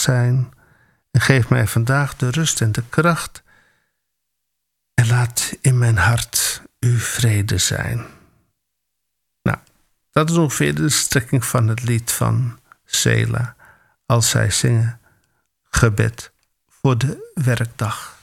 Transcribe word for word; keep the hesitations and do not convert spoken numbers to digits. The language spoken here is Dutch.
zijn. En geef mij vandaag de rust en de kracht. En laat in mijn hart uw vrede zijn. Nou, dat is ongeveer de strekking van het lied van Selah. Als zij zingen gebed voor de werkdag.